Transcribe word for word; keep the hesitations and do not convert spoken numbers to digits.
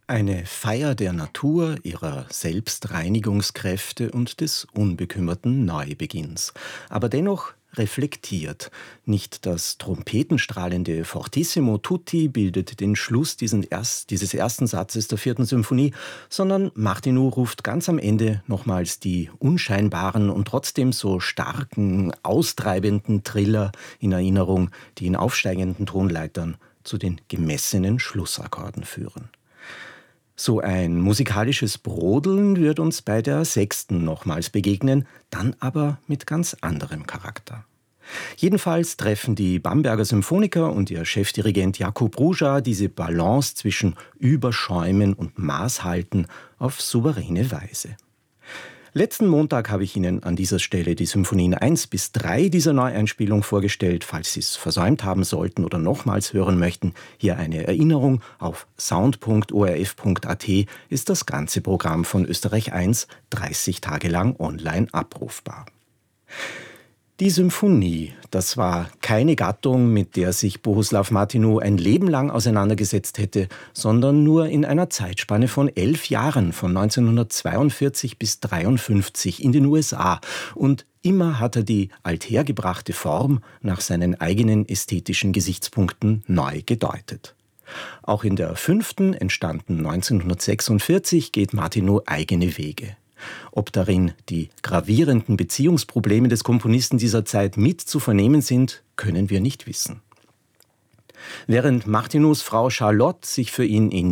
Eine Feier der Natur, ihrer Selbstreinigungskräfte und des unbekümmerten Neubeginns. Aber dennoch reflektiert. Nicht das trompetenstrahlende Fortissimo tutti bildet den Schluss diesen erst, dieses ersten Satzes der vierten Symphonie, sondern Martinu ruft ganz am Ende nochmals die unscheinbaren und trotzdem so starken, austreibenden Triller in Erinnerung, die in aufsteigenden Tonleitern zu den gemessenen Schlussakkorden führen. So ein musikalisches Brodeln wird uns bei der sechsten nochmals begegnen, dann aber mit ganz anderem Charakter. Jedenfalls treffen die Bamberger Symphoniker und ihr Chefdirigent Jakub Ruža diese Balance zwischen Überschäumen und Maßhalten auf souveräne Weise. Letzten Montag habe ich Ihnen an dieser Stelle die Symphonien eins bis drei dieser Neueinspielung vorgestellt. Falls Sie es versäumt haben sollten oder nochmals hören möchten, hier eine Erinnerung. Auf sound punkt o r f punkt a t ist das ganze Programm von Österreich eins dreißig Tage lang online abrufbar. Die Symphonie, das war keine Gattung, mit der sich Bohuslav Martinu ein Leben lang auseinandergesetzt hätte, sondern nur in einer Zeitspanne von elf Jahren, von neunzehnhundertzweiundvierzig bis dreiundfünfzig in den U S A. Und immer hat er die althergebrachte Form nach seinen eigenen ästhetischen Gesichtspunkten neu gedeutet. Auch in der fünften, entstanden neunzehnhundertsechsundvierzig, geht Martinu eigene Wege. Ob darin die gravierenden Beziehungsprobleme des Komponisten dieser Zeit mit zu vernehmen sind, können wir nicht wissen. Während Martinus Frau Charlotte sich für ihn in